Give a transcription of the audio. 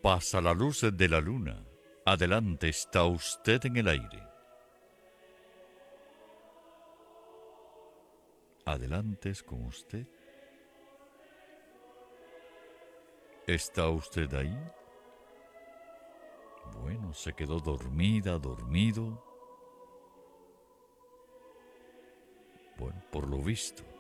pasa la luz de la luna. Adelante, está usted en el aire. Adelante es con usted. ¿Está usted ahí? Bueno, se quedó dormida, dormido. Bueno, por lo visto.